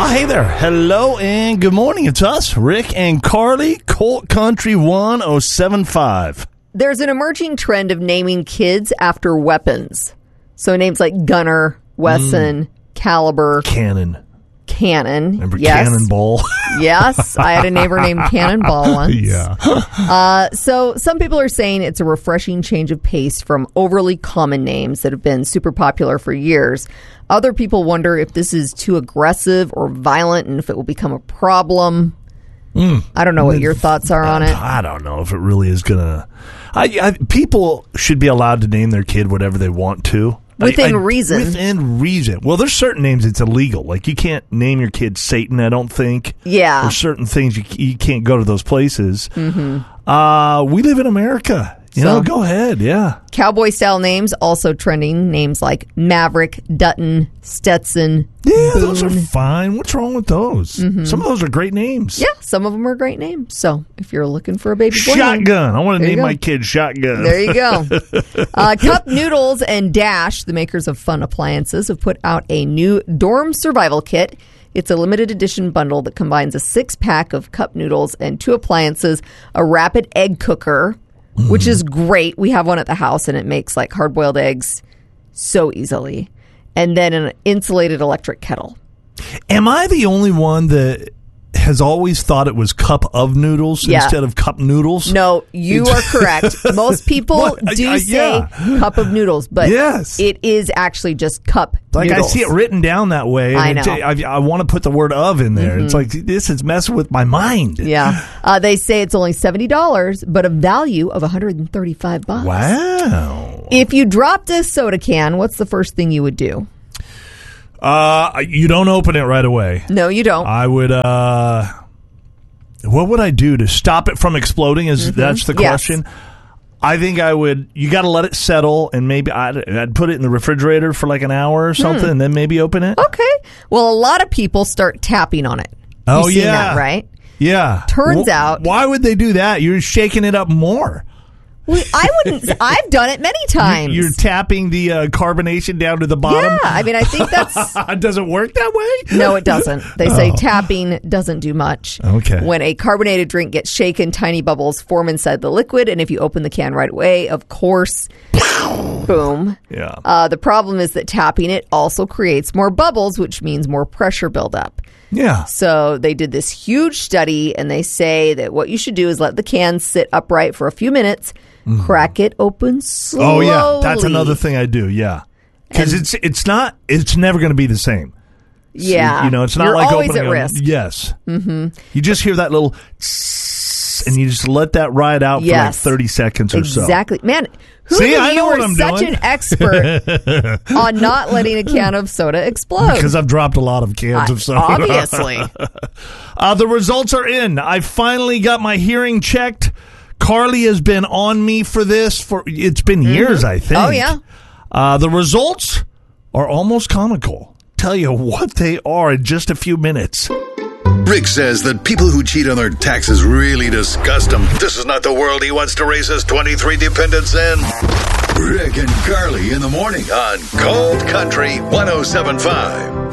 Hey there. Hello and good morning. It's us, Rick and Carly, Colt Country 1075. There's an emerging trend of naming kids after weapons. So names like Gunner, Wesson, Caliber, Cannon. Remember yes. Cannonball? Yes, I had a neighbor named Cannonball once. Yeah. So some people are saying it's a refreshing change of pace from overly common names that have been super popular for years. Other people wonder if this is too aggressive or violent and if it will become a problem. I don't know what your thoughts are on it. I don't know if it really is going to... People should be allowed to name their kid whatever they want to. Within reason. Within reason. Well, there's certain names it's illegal. Like, you can't name your kid Satan, I don't think. Yeah. There's certain things you can't go to those places. Mm-hmm. We live in America. You know, go ahead, yeah. Cowboy-style names also trending. Names like Maverick, Dutton, Stetson, Yeah, Boone. those are fine. What's wrong with those? Mm-hmm. Some of those are great names. Yeah, some of them are great names. So if you're looking for a baby boy Shotgun. I want to name go. my kid Shotgun. There you go. Cup Noodles and Dash, the makers of fun appliances, have put out a new dorm survival kit. It's a limited edition bundle that combines a 6-pack of cup noodles and 2 appliances, a rapid egg cooker, which is great. We have one at the house, and it makes like hard-boiled eggs so easily. And then an insulated electric kettle. Am I the only one that has always thought it was cup of noodles instead of cup noodles? No, you are correct. Most people do say cup of noodles, but it is actually just cup noodles. I see it written down that way. And I know. I want to put the word of in there. Mm-hmm. It's like, this is messing with my mind. Yeah. They say it's only $70, but a value of $135. Wow. If you dropped a soda can, what's the first thing you would do? You don't open it right away. No, you don't. I would, what would I do to stop it from exploding? That's the question. Yes. I think I would, you got to let it settle, and maybe I'd put it in the refrigerator for like an hour or something, and then maybe open it. Okay. Well, a lot of people start tapping on it. Oh, You've seen that, right? Yeah. Turns out. Why would they do that? You're shaking it up more. Well, I wouldn't. I've done it many times. You're tapping the carbonation down to the bottom? Yeah, I mean, I think that's... Does it work that way? No, it doesn't. They say tapping doesn't do much. Okay. When a carbonated drink gets shaken, tiny bubbles form inside the liquid, and if you open the can right away, of course, boom. Yeah. The problem is that tapping it also creates more bubbles, which means more pressure buildup. Yeah. So they did this huge study, and they say that what you should do is let the can sit upright for a few minutes, crack it open slowly. Oh, yeah. That's another thing I do, yeah. Because it's never going to be the same. Yeah. So, you know, it's not You're like always opening at risk. Yes. Mm-hmm. You just hear that little and you just let that ride out for like 30 seconds or so. Exactly. Man, who See, knew I you know were what I'm such doing. an expert on not letting a can of soda explode? Because I've dropped a lot of cans of soda. Obviously. The results are in. I finally got my hearing checked. Carly has been on me for this it's been years, I think. Oh, yeah. The results are almost comical. Tell you what they are in just a few minutes. Rick says that people who cheat on their taxes really disgust him. This is not the world he wants to raise his 23 dependents in. Rick and Carly in the morning on Cold Country 1075.